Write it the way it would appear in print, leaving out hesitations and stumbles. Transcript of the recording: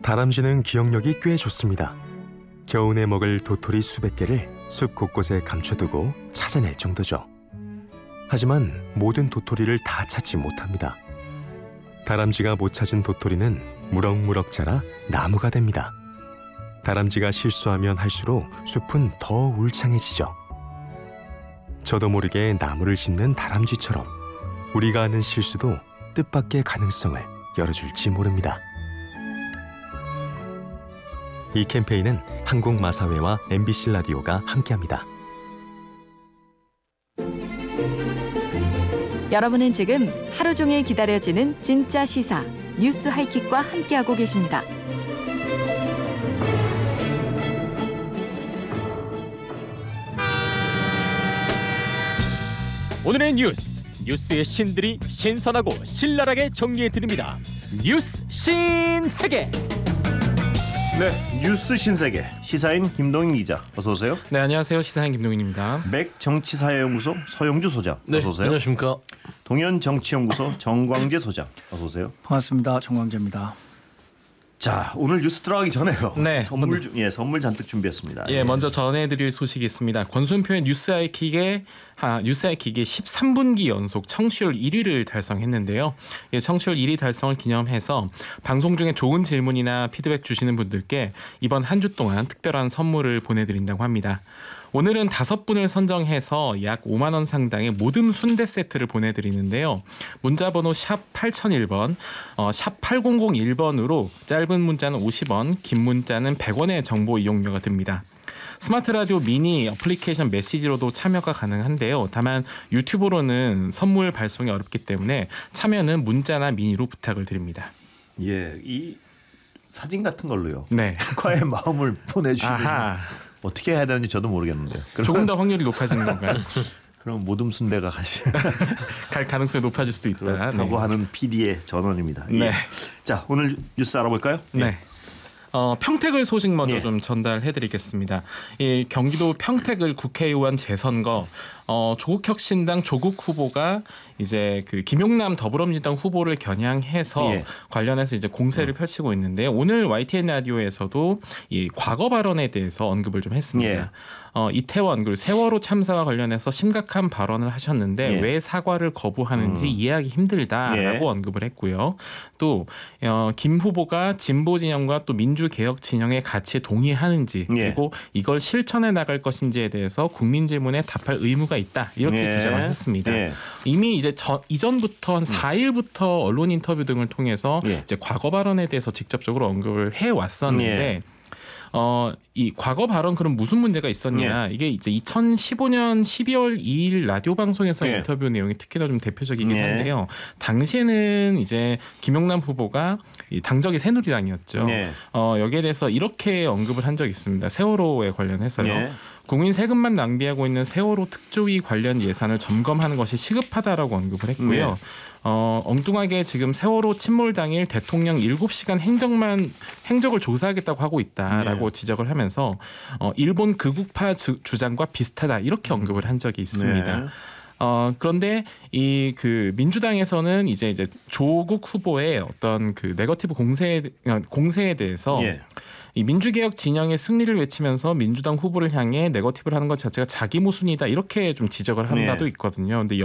다람쥐는 기억력이 꽤 좋습니다. 겨우내 먹을 도토리 수백 개를 숲 곳곳에 감춰두고 찾아낼 정도죠. 하지만 모든 도토리를 다 찾지 못합니다. 다람쥐가 못 찾은 도토리는 무럭무럭 자라 나무가 됩니다. 다람쥐가 실수하면 할수록 숲은 더 울창해지죠. 저도 모르게 나무를 심는 다람쥐처럼 우리가 하는 실수도 뜻밖의 가능성을 열어줄지 모릅니다. 이 캠페인은 한국마사회와 MBC 라디오가 함께합니다. 여러분은 지금 하루 종일 기다려지는 진짜 시사 뉴스 하이킥과 함께하고 계십니다. 오늘의 뉴스의 신들이 신선하고 신랄하게 정리해드립니다. 뉴스 신세계. 네, 뉴스 신세계 시사인 김동인 기자 어서 오세요. 네, 안녕하세요. 시사인 김동인입니다. 맥 정치사회연구소 서영주 소장 어서 오세요. 안녕하십니까. 동현 정치연구소 정광재 소장 어서 오세요. 반갑습니다. 정광재입니다. 자, 오늘 뉴스 들어가기 전에요. 네, 선물 잔뜩 준비했습니다. 먼저 전해드릴 소식이 있습니다. 권순표의 뉴스 하이킥의 13분기 연속 청취율 1위를 달성했는데요. 청취율 1위 달성을 기념해서 방송 중에 좋은 질문이나 피드백 주시는 분들께 이번 한 주 동안 특별한 선물을 보내드린다고 합니다. 오늘은 5분을 선정해서 약 5만 원 상당의 모듬 순대 세트를 보내드리는데요. 문자번호 샵 8001번, 샵 8001번으로 짧은 문자는 50원, 긴 문자는 100원의 정보 이용료가 듭니다. 스마트 라디오 미니 어플리케이션 메시지로도 참여가 가능한데요. 다만 유튜브로는 선물 발송이 어렵기 때문에 참여는 문자나 미니로 부탁을 드립니다. 예, 이 사진 같은 걸로요. 네. 축하의 마음을 보내주시면 어떻게 해야 되는지 저도 모르겠는데요. 조금 더 확률이 높아지는 건가요? 그럼 모듬 순대가 갈 가능성이 높아질 수도 있다. 그렇다고 하는 PD의 전언입니다. 네. 예. 자, 오늘 뉴스 알아볼까요? 네. 평택을 소식 먼저 좀 전달해드리겠습니다. 이 경기도 평택을 국회의원 재선거 조국혁신당 조국 후보가 이제 그 김용남 더불어민주당 후보를 겨냥해서 관련해서 이제 공세를 펼치고 있는데요. 오늘 YTN 라디오에서도 이 과거 발언에 대해서 언급을 좀 했습니다. 이태원 그리고 세월호 참사와 관련해서 심각한 발언을 하셨는데 왜 사과를 거부하는지 이해하기 힘들다라고 언급을 했고요. 또 김 후보가 진보 진영과 또 민주개혁 진영의 가치에 동의하는지 그리고 이걸 실천해 나갈 것인지에 대해서 국민 질문에 답할 의무가 있다 이렇게 주장을 했습니다. 이미 이제 이전부터 한 4일부터 언론 인터뷰 등을 통해서 이제 과거 발언에 대해서 직접적으로 언급을 해 왔었는데. 이 과거 발언 그럼 무슨 문제가 있었냐? 이게 이제 2015년 12월 2일 라디오 방송에서 인터뷰 내용이 특히나 좀 대표적이긴 한데요. 당시에는 이제 김용남 후보가 당적이 새누리당이었죠. 여기에 대해서 이렇게 언급을 한 적이 있습니다. 세월호에 관련해서요. 국민 세금만 낭비하고 있는 세월호 특조위 관련 예산을 점검하는 것이 시급하다라고 언급을 했고요. 엉뚱하게 지금 세월호 침몰 당일 대통령 7시간 행적을 조사하겠다고 하고 있다라고 지적을 하면서 일본 극우파 주장과 비슷하다 이렇게 언급을 한 적이 있습니다. 그런데 이 그 민주당에서는 이제 조국 후보의 어떤 그 네거티브 공세에 대해서 이 민주개혁 진영의 승리를 외치면서 민주당 후보를 향해 네거티브를 하는 것 자체가 자기 모순이다 이렇게 좀 지적을 한 바도 있거든요. 근데